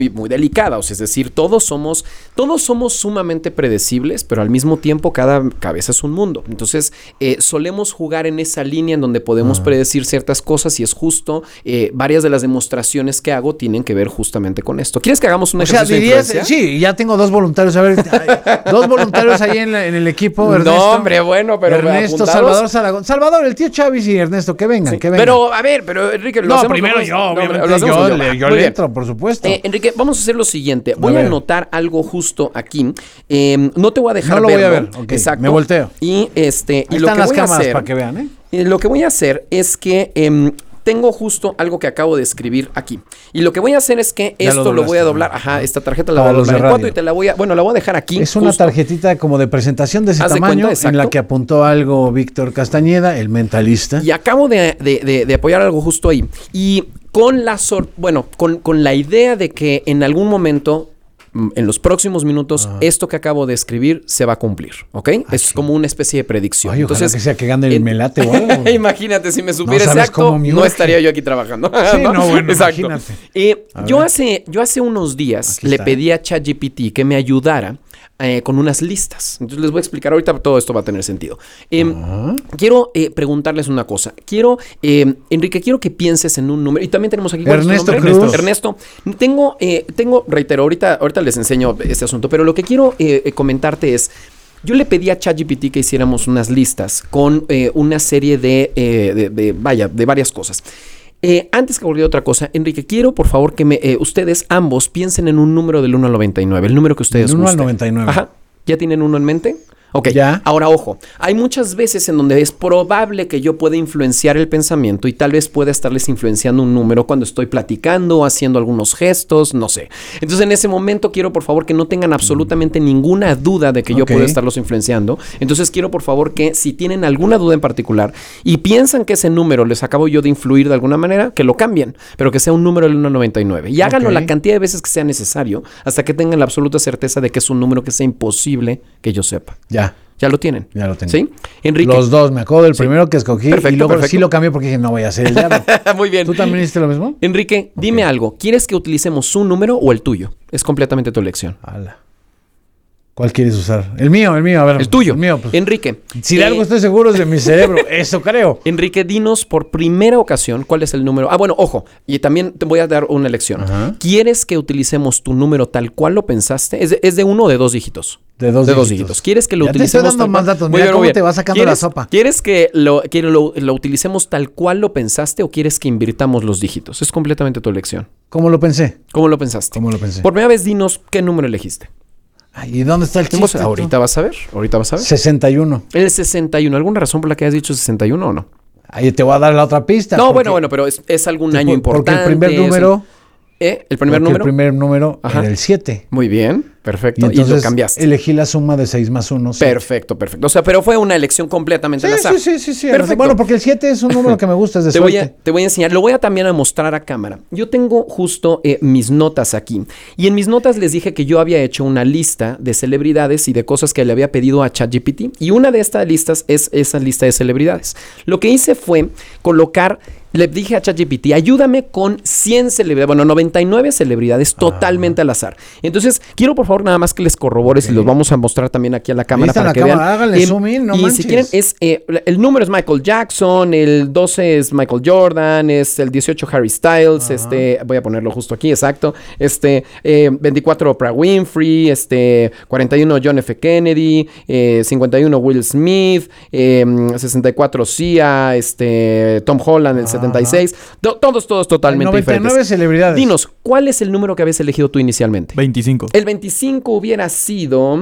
muy delicada, o sea, es decir, todos somos sumamente predecibles, pero al mismo tiempo cada cabeza es un mundo. Entonces, solemos jugar en esa línea en donde podemos predecir ciertas cosas y es justo. Varias de las demostraciones que hago tienen que ver justamente con esto. ¿Quieres que hagamos un ejercicio de influencia? Sí, ya tengo 2 voluntarios. A ver, 2 voluntarios ahí en el equipo. Ernesto, no, hombre, bueno, pero Ernesto, Salvador Salagón. Salvador, el tío Chavis y Ernesto, que vengan, sí, que vengan. Pero, a ver, Enrique, no, primero yo, obviamente. Yo le entro, por supuesto. Enrique, vamos a hacer lo siguiente. Voy a anotar algo justo aquí. No te voy a dejar verlo. No lo voy a ver. Okay. Exacto. Me volteo. Y ahí lo están que las voy cámaras a hacer, para que vean, lo que voy a hacer es que tengo justo algo que acabo de escribir aquí. Y lo que voy a hacer es que esto lo voy a doblar. Ajá, esta tarjeta la voy a doblar en 4 y te la voy a... Bueno, la voy a dejar aquí. Es una tarjetita como de presentación de ese tamaño, en la que apuntó algo Víctor Castañeda, el mentalista. Y acabo de apoyar algo justo ahí. Y con con la idea de que en algún momento, en los próximos minutos, esto que acabo de escribir se va a cumplir, ¿ok? Es como una especie de predicción. Ay, entonces, que sea que gane el melate o algo. Imagínate, si me supiera exacto, no estaría yo aquí trabajando. Sí, no, bueno, exacto. Imagínate. Yo hace unos días le pedí a ChatGPT que me ayudara con unas listas. Entonces les voy a explicar ahorita, todo esto va a tener sentido. Quiero preguntarles una cosa. Enrique, quiero que pienses en un número. Y también tenemos aquí... Ernesto Cruz. Ernesto. Reitero, ahorita les enseño este asunto, pero lo que quiero comentarte es... Yo le pedí a ChatGPT que hiciéramos unas listas con una serie de varias cosas. Antes que olvide otra cosa, Enrique, quiero por favor que ustedes ambos piensen en un número del 1 al 99, el número que ustedes gusten. 1 al 99. Ajá. ¿Ya tienen uno en mente? Ok, ya. Ahora ojo, hay muchas veces en donde es probable que yo pueda influenciar el pensamiento y tal vez pueda estarles influenciando un número cuando estoy platicando o haciendo algunos gestos, no sé. Entonces en ese momento quiero por favor que no tengan absolutamente ninguna duda de que yo puedo estarlos influenciando. Entonces quiero por favor que si tienen alguna duda en particular y piensan que ese número les acabo yo de influir de alguna manera, que lo cambien, pero que sea un número del 1 al 99. Y háganlo la cantidad de veces que sea necesario hasta que tengan la absoluta certeza de que es un número que sea imposible que yo sepa. Ya lo tienen. Ya lo tengo. ¿Sí? Enrique. Los dos. Me acuerdo del primero que escogí. Perfecto, y luego sí lo cambié porque dije, no voy a hacer el diablo. Muy bien. ¿Tú también hiciste lo mismo? Enrique, dime algo. ¿Quieres que utilicemos su número o el tuyo? Es completamente tu elección. Ala. ¿Cuál quieres usar? El mío, a ver. El tuyo. El mío, pues. Enrique. Si de algo estoy seguro es de mi cerebro. Eso creo. Enrique, dinos por primera ocasión cuál es el número. Bueno, ojo. Y también te voy a dar una elección. ¿Quieres que utilicemos tu número tal cual lo pensaste? ¿Es de 1 o de 2 dígitos? De dos dígitos. ¿Quieres que lo ya utilicemos? Te estoy dando más datos. Mira cómo te va sacando la sopa. ¿Quieres que lo utilicemos tal cual lo pensaste o quieres que invirtamos los dígitos? Es completamente tu elección. ¿Cómo lo pensé? ¿Cómo lo pensaste? Por primera vez, dinos qué número elegiste. ¿Y dónde está el chiste? Ahorita vas a ver. 61. El 61. ¿Alguna razón por la que hayas dicho 61 o no? Ahí te voy a dar la otra pista. No, bueno, pero es algún año importante. Porque el primer número... ¿El primer número? El primer número era el 7. Muy bien, perfecto. Y entonces lo cambiaste. Elegí la suma de 6 más 1. Perfecto. O sea, pero fue una elección completamente al azar. Sí. Perfecto. Bueno, porque el 7 es un número que me gusta, es de suerte. Te voy a enseñar. Lo voy a también a mostrar a cámara. Yo tengo justo mis notas aquí. Y en mis notas les dije que yo había hecho una lista de celebridades y de cosas que le había pedido a ChatGPT. Y una de estas listas es esa lista de celebridades. Lo que hice fue colocar... Le dije a ChatGPT, ayúdame con 100 celebridades, 99 celebridades totalmente al azar. Entonces, quiero por favor nada más que les corrobores y los vamos a mostrar también aquí a la cámara para que vean. Háganle zoom in, no manches. Si quieren, el número es Michael Jackson, el 12 es Michael Jordan, es el 18 Harry Styles, voy a ponerlo justo aquí, exacto. 24 Oprah Winfrey, 41 John F. Kennedy, 51 Will Smith, 64 Sia, Tom Holland, el 76. Todos totalmente 99 diferentes. 99 celebridades. Dinos, ¿cuál es el número que habías elegido tú inicialmente? 25. El 25 hubiera sido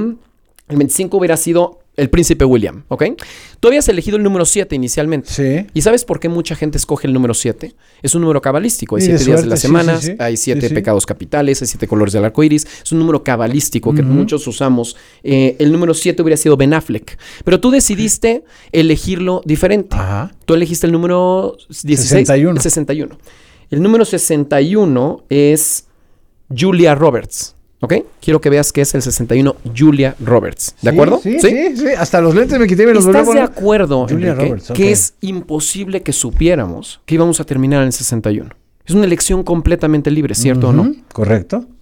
el príncipe William, ¿ok? Tú habías elegido el número 7 inicialmente. Sí. ¿Y sabes por qué mucha gente escoge el número 7? Es un número cabalístico. Hay 7 días de la semana, hay 7 pecados capitales, hay 7 colores del arco iris. Es un número cabalístico que muchos usamos. El número 7 hubiera sido Ben Affleck. Pero tú decidiste elegirlo diferente. Tú elegiste el número 16. 61. El 61. El número 61 es Julia Roberts. ¿Ok? Quiero que veas que es el 61 Julia Roberts. ¿De acuerdo? Sí. Hasta los lentes me quité y me los volví a poner. ¿Estás de acuerdo, Julia Enrique, Roberts, que es imposible que supiéramos que íbamos a terminar en el 61? Es una elección completamente libre, ¿cierto o no? Correcto.